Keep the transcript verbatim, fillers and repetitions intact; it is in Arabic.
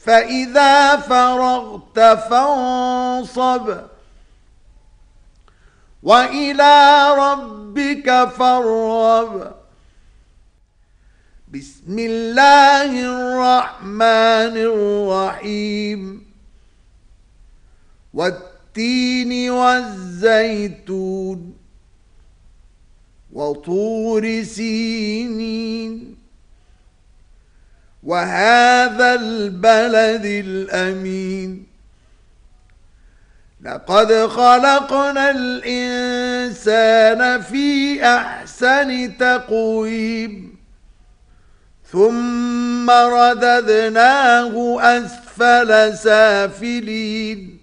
فإذا فرغت فانصب وإلى ربك فارغب. بسم الله الرحمن الرحيم. والتين والزيتون وطور سينين وهذا البلد الأمين. لقد خلقنا الإنسان في أحسن تقويم ثم رددناه أسفل سافلين